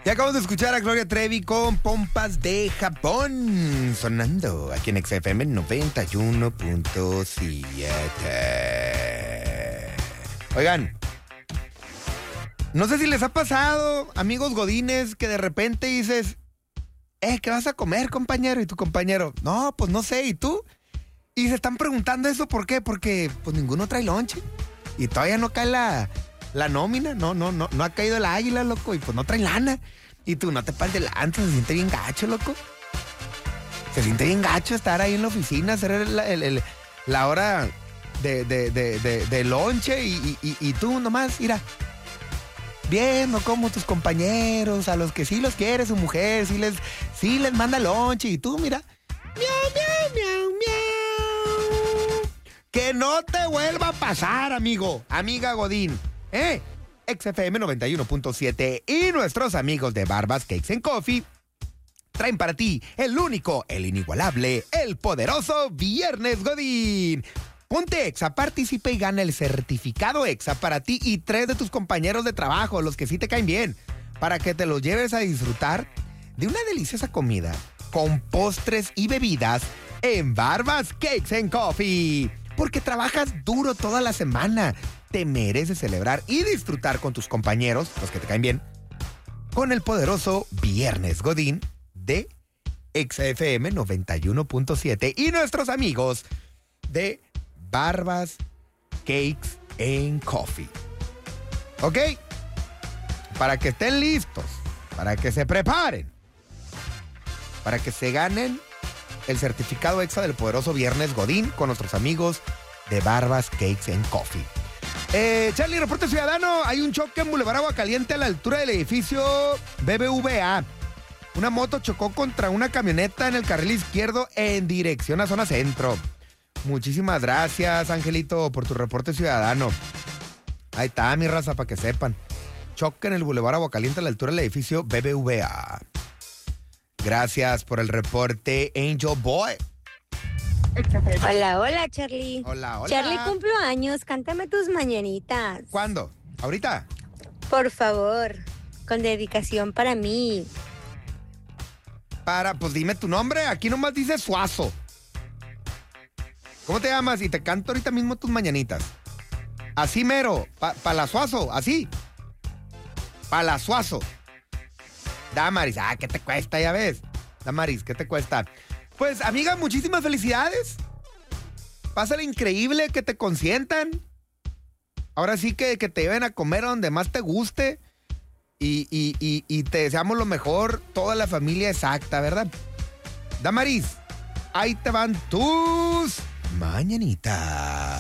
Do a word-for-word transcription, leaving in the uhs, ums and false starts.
Y acabamos de escuchar a Gloria Trevi con Pompas de Japón, sonando aquí en X F M noventa y uno punto siete. Oigan, no sé si les ha pasado, amigos godines, que de repente dices, eh, ¿qué vas a comer, compañero? Y tu compañero, no, pues no sé, ¿y tú? Y se están preguntando eso, ¿por qué? Porque pues ninguno trae lonche y todavía no cae la... La nómina, no, no, no, no ha caído el águila, loco, y pues no traen lana. Y tú no te pases delante, se siente bien gacho, loco. Se siente bien gacho estar ahí en la oficina, hacer el, el, el, la hora de, de, de, de, de lonche y, y, y tú nomás, mira, viendo cómo tus compañeros, a los que sí los quiere su mujer, sí les, sí les manda lonche, y tú, mira, miau, miau, miau, miau. Que no te vuelva a pasar, amigo, amiga Godín. ¿Eh? X F M noventa y uno punto siete y nuestros amigos de Barbas Cakes and Coffee traen para ti el único, el inigualable, el poderoso Viernes Godín. Ponte Exa, participa y gana el certificado Exa para ti y tres de tus compañeros de trabajo, los que sí te caen bien, para que te los lleves a disfrutar de una deliciosa comida con postres y bebidas en Barbas Cakes and Coffee. Porque trabajas duro toda la semana. Te mereces celebrar y disfrutar con tus compañeros, los que te caen bien, con el poderoso Viernes Godín de X F M noventa y uno punto siete y nuestros amigos de Barbas Cakes and Coffee. ¿Ok? Para que estén listos, para que se preparen, para que se ganen el certificado extra del poderoso Viernes Godín con nuestros amigos de Barbas Cakes and Coffee. Eh, Charlie, reporte ciudadano. Hay un choque en Boulevard Aguacaliente a la altura del edificio B B V A. Una moto chocó contra una camioneta en el carril izquierdo en dirección a zona centro. Muchísimas gracias, Angelito, por tu reporte ciudadano. Ahí está, mi raza, para que sepan. Choque en el Boulevard Aguacaliente a la altura del edificio B B V A. Gracias por el reporte, Angel Boy. Hola, hola, Charlie. Hola, hola. Charlie, cumplo años. Cántame tus mañanitas. ¿Cuándo? ¿Ahorita? Por favor, con dedicación para mí. Para, pues dime tu nombre. Aquí nomás dice Suazo. ¿Cómo te llamas? Y te canto ahorita mismo tus mañanitas. Así mero. Pa, Palazuazo, así. Palazuazo. Damaris, ah, ¿qué te cuesta? Ya ves. Damaris, ¿qué te cuesta? Pues, amiga, muchísimas felicidades. Pásale increíble, que te consientan. Ahora sí que, que te lleven a comer a donde más te guste. Y, y, y, y te deseamos lo mejor, toda la familia exacta, ¿verdad? Damaris, ahí te van tus mañanitas.